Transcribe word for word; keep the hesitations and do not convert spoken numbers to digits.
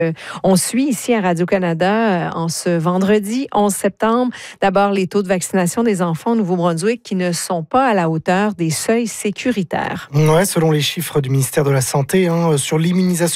On suit ici à Radio-Canada en ce vendredi onze septembre. D'abord, les taux de vaccination des enfants au Nouveau-Brunswick qui ne sont pas à la hauteur des seuils sécuritaires. Ouais, selon les chiffres du ministère de la Santé, hein, sur l'immunisation